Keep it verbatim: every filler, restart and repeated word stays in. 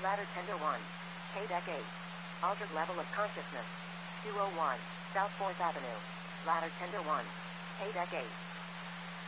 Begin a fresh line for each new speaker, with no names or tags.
Ladder Tender one. K-Deck eight. Altered level of consciousness. two oh one. South fourth Avenue. Ladder Tender one. K-Deck eight.